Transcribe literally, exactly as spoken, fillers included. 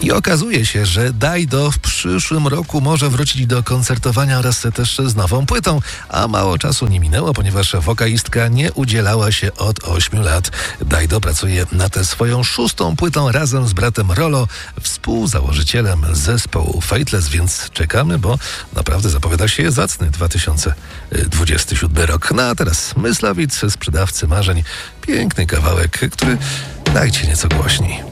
I okazuje się, że Dajdo w przyszłym roku może wrócić do koncertowania oraz też z nową płytą, a mało czasu nie minęło, ponieważ wokalistka nie udzielała się od ośmiu lat. Dajdo pracuje nad swoją szóstą płytą razem z bratem Rolo, współzałożycielem zespołu Fateless, więc czekamy, bo naprawdę zapowiada się zacny dwa tysiące dwudziesty siódmy rok. No a teraz Myslowic, sprzedawcy marzeń, piękny kawałek, który dajcie nieco głośniej.